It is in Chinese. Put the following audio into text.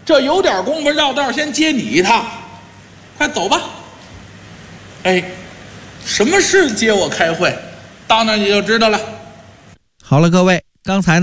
这有点功夫，绕道先接你一趟，快走吧。哎，什么事接我开会？到那你就知道了。 好了，各位，刚才呢